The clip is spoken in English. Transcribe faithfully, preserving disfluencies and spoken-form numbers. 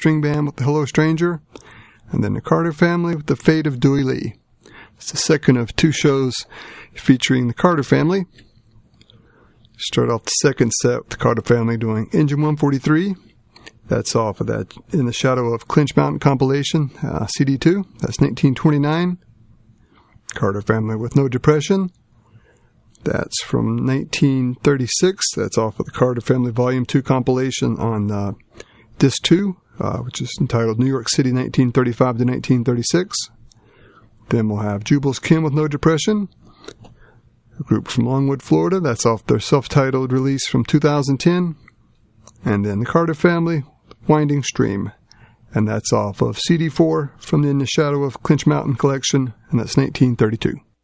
String Band with the Hello Stranger, and then the Carter Family with the Fate of Dewey Lee. It's the second of two shows featuring the Carter Family. Start off the second set with the Carter Family doing Engine one forty-three. That's off of that In the Shadow of Clinch Mountain compilation, uh, C D two. That's nineteen twenty-nine. Carter Family with No Depression. That's from nineteen thirty-six. That's off of the Carter Family Volume two compilation on uh, Disc two, uh, which is entitled New York City nineteen thirty-five to nineteen thirty-six. Then we'll have Jubal's Kim with No Depression. A group from Longwood, Florida. That's off their self-titled release from two thousand ten. And then the Carter Family, Winding Stream. And that's off of C D four from the In the Shadow of Clinch Mountain collection, and that's nineteen thirty-two.